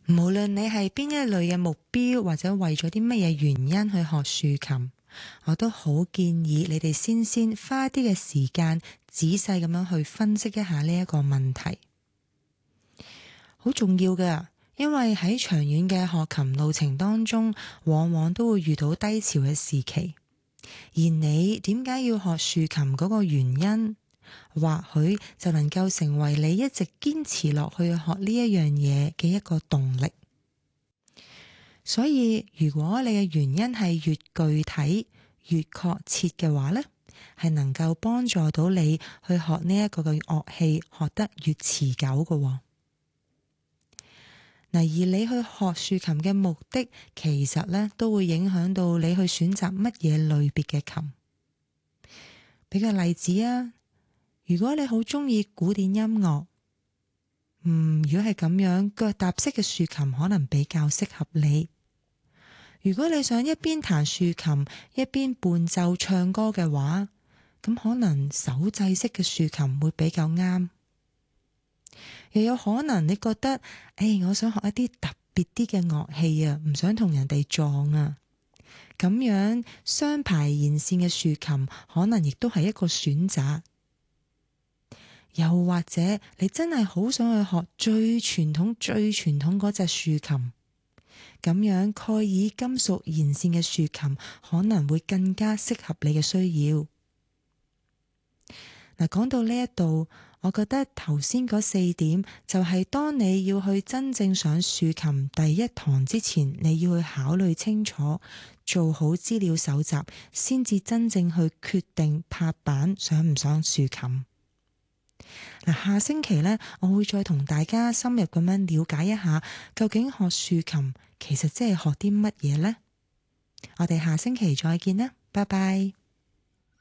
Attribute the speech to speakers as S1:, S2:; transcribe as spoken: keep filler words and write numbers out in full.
S1: 無論你係邊一類嘅目標，或者為咗啲乜嘢原因去學豎琴，我都好建議你哋先先花啲嘅時間，仔細咁樣去分析一下呢一個問題，好重要㗎。因為喺長遠嘅學琴路程當中，往往都會遇到低潮嘅時期，而你點解要學豎琴嗰個原因，或許就能夠成為你一直堅持落去學呢一樣嘢嘅一個動力。所以如果你嘅原因係越具體越確切嘅話呢，係能夠幫助到你去學呢一個嘅樂器學得越持久嘅。嗱，而你去學豎琴嘅目的，其實咧都會影響到你去選擇乜嘢類別嘅琴。俾個例子啊，如果你好鍾意古典音樂，嗯，如果係咁樣，腳踏式嘅豎琴可能比較適合你。如果你想一邊彈豎琴一邊伴奏唱歌嘅話，咁可能手掣式嘅豎琴會比較啱。又有可能你覺得，誒、哎，我想學一啲特別啲嘅樂器啊，唔想同人哋撞啊。咁樣雙排弦線嘅豎琴可能亦都係一個選擇。又或者你真係好想去學最傳統、最傳統嗰隻豎琴，咁樣蓋爾金屬弦線嘅豎琴可能會更加適合你嘅需要。嗱，講到呢一度，我覺得頭先嗰四點就係當你要去真正上豎琴第一堂之前，你要去考慮清楚，做好資料搜集，先至真正去決定拍板上唔上豎琴。嗱，下星期呢，我會再同大家深入咁樣了解一下，究竟學豎琴其實即係學啲乜嘢呢？我哋下星期再見啦，拜拜。